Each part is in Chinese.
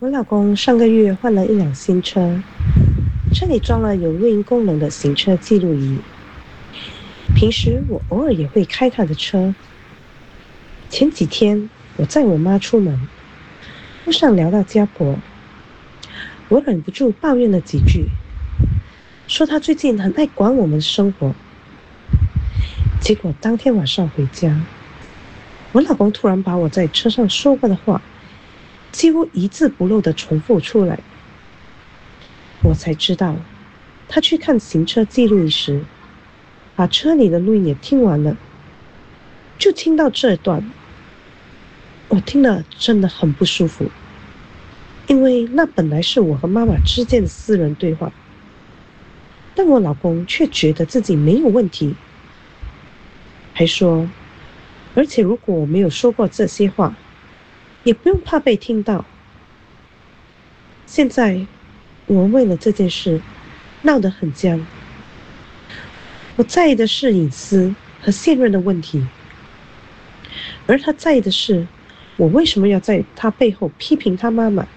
我老公上个月换了一辆新车，车里装了有录音功能的行车记录仪。平时我偶尔也会开他的车。前几天我载我妈出门，路上聊到家婆，我忍不住抱怨了几句，说她最近很爱管我们的生活。结果当天晚上回家，我老公突然把我在车上说过的话几乎一字不漏地重复出来。我才知道，他去看行车记录仪时，把车里的录音也听完了，就听到这段。我听了真的很不舒服，因为那本来是我和妈妈之间的私人对话，但我老公却觉得自己没有问题，还说，而且如果我没有说过这些话，也不用怕被听到。现在我为了这件事闹得很僵。我在意的是隐私和信任的问题，而他在意的是我为什么要在他背后批评他妈妈。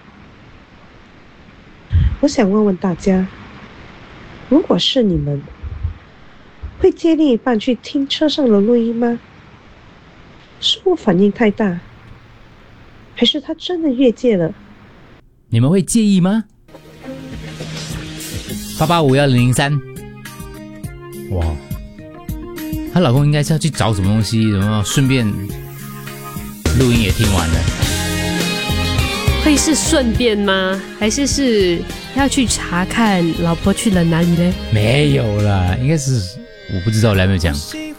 我想问问大家，如果是你们，会接另一半去听车上的录音吗？是我反应太大，还是他真的越界了？ 你们会介意吗？885103。哇，她老公应该是要去找什么东西，然后顺便录音也听完了。 会是顺便吗？还是要去查看老婆去了哪里呢？ 没有啦，应该是我不知道来没有讲。